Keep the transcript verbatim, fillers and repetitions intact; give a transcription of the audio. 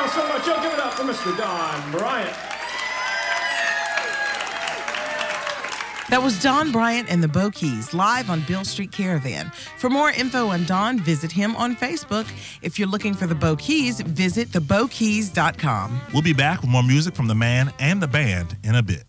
so much. Y'all give it up for Mister Don Bryant. That was Don Bryant and the Bo Keys live on Beale Street Caravan. For more info on Don, visit him on Facebook. If you're looking for the Bo Keys, visit the bo keys dot com. We'll be back with more music from the man and the band in a bit.